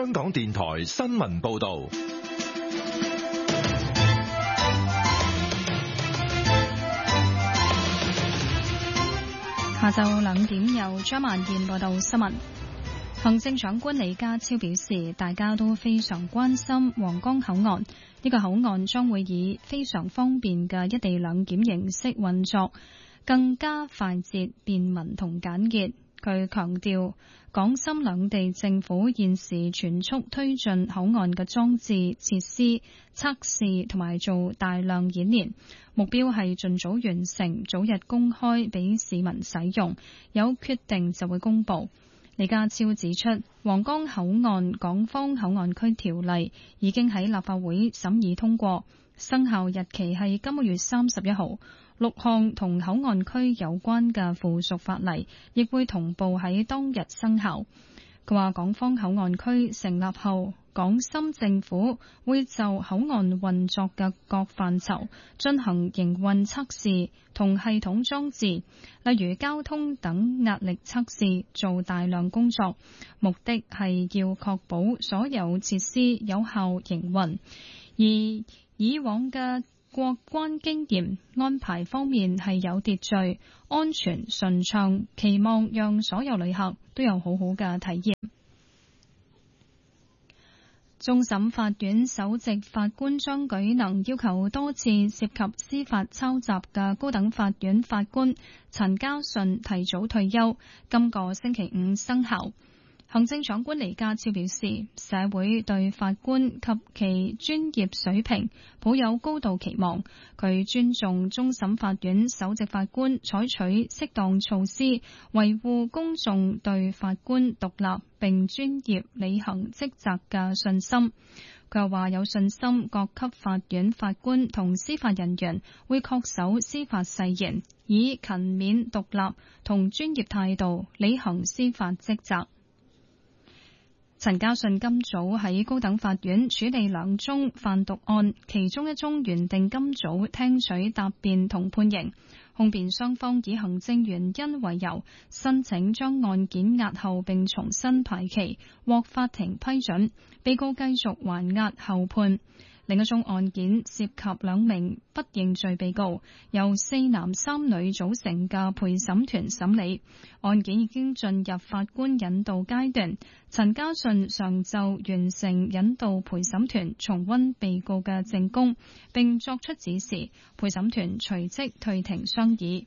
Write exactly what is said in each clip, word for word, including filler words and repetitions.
香港電台新聞報道。 下晝兩點由張曼燕報道新聞。行政長官李家超表示，大家都非常關心皇崗口岸，呢個口岸將會以非常方便嘅一地兩檢形式運作，更加快捷、便民同簡潔。佢強調，港深兩地政府現時全速推進口岸嘅裝置、設施、測試同埋做大量演練，目標係盡早完成，早日公開俾市民使用。有決定就會公佈。李家超指出，皇崗口岸港方口岸區條例已經喺立法會審議通過，生效日期係今個月三十一號。六項同口岸區有關嘅附屬法例亦會同步喺當日生效。佢話港方口岸區成立後，港深政府會就口岸運作嘅各範疇進行營運測試同系統裝置，例如交通等壓力測試，做大量工作，目的係要確保所有設施有效營運。而以往嘅過關經驗安排方面係有秩序、安全、順暢，期望讓所有旅客都有好好嘅體驗。終審法院首席法官張舉能要求多次涉及司法抄襲嘅高等法院法官陳家順提早退休，今個星期五生效。行政長官李家超表示，社會對法官及其專業水平抱有高度期望，佢尊重終審法院首席法官採取適當措施，維護公眾對法官獨立並專業履行職責嘅信心。佢又話有信心各級法院法官同司法人員會恪守司法誓言，以勤勉獨立同專業態度履行司法職責。陳家順今早喺高等法院處理兩宗販毒案，其中一宗原定今早聽取答辯同判刑，控辯雙方以行政原因為由，申請將案件押後並重新排期，獲法庭批准，被告繼續還押候判。另一宗案件涉及兩名不認罪被告，由四男三女組成嘅陪審團審理，案件已經進入法官引導階段。陳家順上晝完成引導陪審團重溫被告嘅證供，並作出指示，陪審團隨即退庭商議。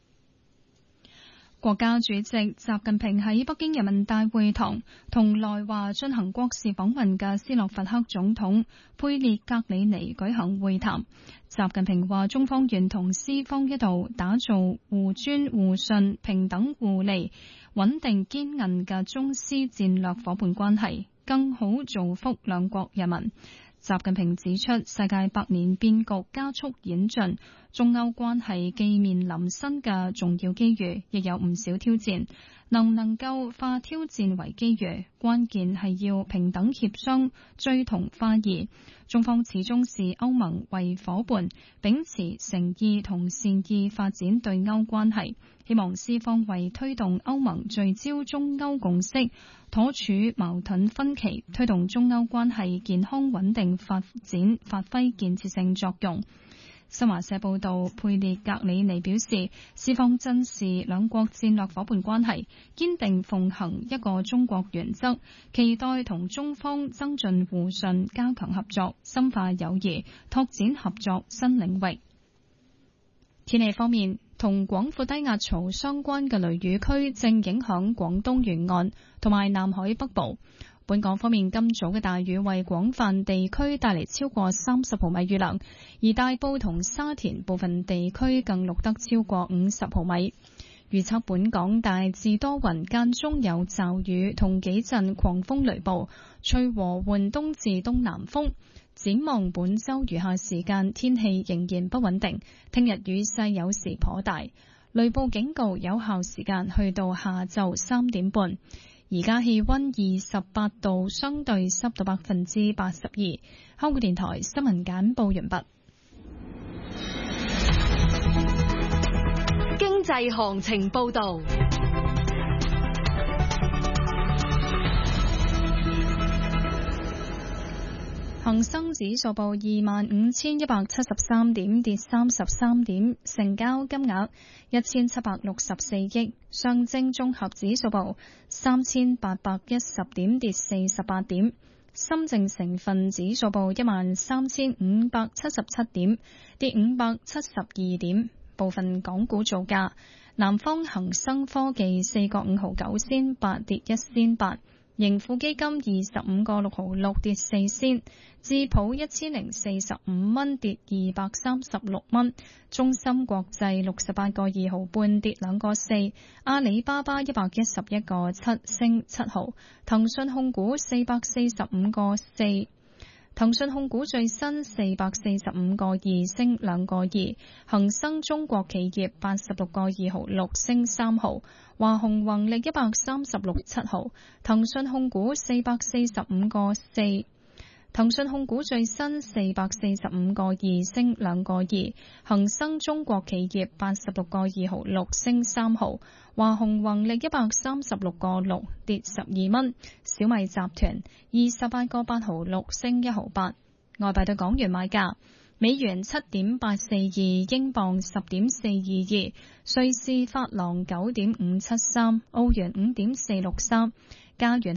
國家主席習近平喺北京人民大會堂同來華進行國事訪問嘅斯洛伐克總統佩列格里尼舉行會談。習近平話，中方願同斯方一道打造互尊互信、平等互利、穩定堅韌嘅中斯戰略夥伴關係，更好造福兩國人民。習近平指出，世界百年變局加速演進，中歐關係既面臨新嘅重要機遇，亦有唔少挑戰。能唔能夠化挑戰為機遇，關鍵係要平等協商，追同化異。中方始終視歐盟為夥伴，秉持誠意同善意發展對歐關係。希望斯方為推動歐盟聚焦中歐共識，妥處矛盾分歧，推動中歐關係健康穩定發展，發揮建設性作用。新華社報道，佩列格里尼表示，斯方珍視兩國戰略夥伴關係，堅定奉行一個中國原則，期待同中方增進互信，加強合作，深化友誼，拓展合作新領域。天氣方面，同廣闊低壓槽相關嘅雷雨區正影響廣東沿岸同埋南海北部。本港方面，今早嘅大雨為廣泛地區帶嚟超過三十毫米雨量，而大埔同沙田部分地區更錄得超過五十毫米。預測本港大致多雲，間中有驟雨同幾陣狂風雷暴，吹和緩東至東南風。展望本周餘下時間，天氣仍然不穩定，聽日雨勢有時頗大，雷暴警告有效時間去到下晝三點半。而家氣溫二十八度，相對濕度百分之八十二。香港電台新聞簡報完畢。 經濟行情報道。 恒生指數報二萬五千一百七十三點，跌三十三點，成交金額一千七百六十四億。上證綜合指數報三千八百一十點，跌四十八點。深證成分指數報一萬三千五百七十七點，跌五百七十二點。部分港股造價：南方恒生科技四個五毫九仙八，跌一仙八。盈富基金二十五個六毫六，跌四仙，智普一千零四十五蚊，跌二百三十六蚊，中芯國際六十八個二毫半，跌兩個四，阿里巴巴一百一十一個七，升七毫，騰訊控股四百四十五個四。騰訊控股最新四百四十五個二，升兩個二，恒生中國企業八十六個二毫六，升三毫，華虹宏力一百三十六七毫，騰訊控股四百四十五個四，騰訊控股最新四百四十五個二，升兩個二，恒生中國企業八十六個二毫六，升三毫，華虹宏力一百三十六個六，跌十二蚊，小米集團二十八個八毫六，升一毫八。外幣對港元買價：美元七點八四二，英鎊十點四二二，瑞士法郎九點五七三，澳元五點四六三，加元